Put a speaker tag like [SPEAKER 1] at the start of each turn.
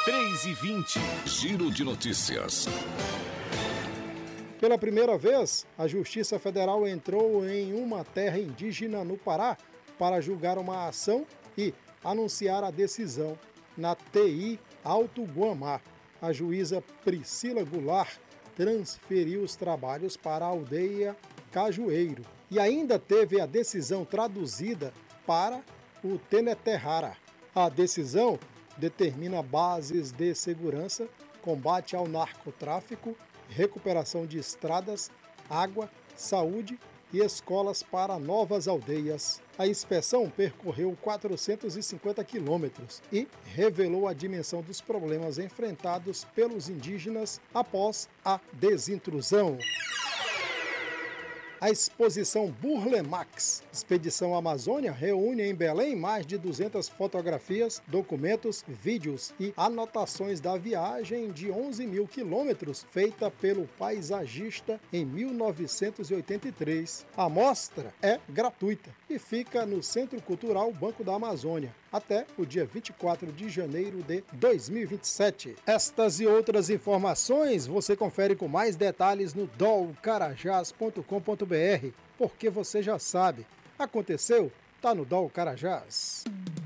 [SPEAKER 1] 3h20. Giro de notícias.
[SPEAKER 2] Pela primeira vez, a Justiça Federal entrou em uma terra indígena no Pará para julgar uma ação e anunciar a decisão na TI Alto Guamá. A juíza Priscila Goulart transferiu os trabalhos para a aldeia Cajueiro e ainda teve a decisão traduzida para o Teneterrara. A decisão determina bases de segurança, combate ao narcotráfico, recuperação de estradas, água, saúde e escolas para novas aldeias. A inspeção percorreu 450 quilômetros e revelou a dimensão dos problemas enfrentados pelos indígenas após a desintrusão. A exposição Burlemax, Expedição Amazônia, reúne em Belém mais de 200 fotografias, documentos, vídeos e anotações da viagem de 11 mil quilômetros feita pelo paisagista em 1983. A mostra é gratuita e fica no Centro Cultural Banco da Amazônia até o dia 24 de janeiro de 2027. Estas e outras informações você confere com mais detalhes no dolcarajás.com.br, porque você já sabe, aconteceu, tá no Dol Carajás.